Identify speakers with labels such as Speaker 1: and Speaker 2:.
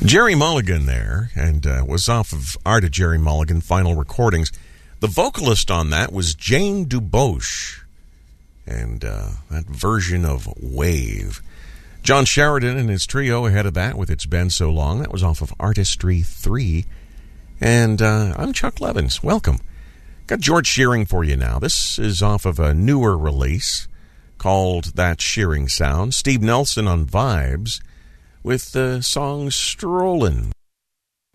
Speaker 1: Jerry Mulligan there, and was off of Art of Jerry Mulligan, Final Recordings. The vocalist on that was Jane DuBois, and that version of Wave. John Sheridan and his trio ahead of that with It's Been So Long. That was off of Artistry 3. And I'm Chuck Levins. Welcome. Got George Shearing for you now. This is off of a newer release called That Shearing Sound. Steve Nelson on vibes with the song Strollin'.